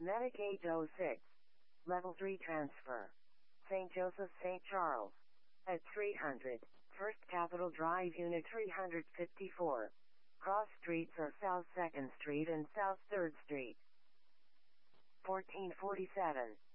Medic 806. Level 3 transfer. St. Joseph, St. Charles. At 300. First Capitol Drive, Unit 354. Cross streets are South 2nd Street and South 3rd Street. 1447.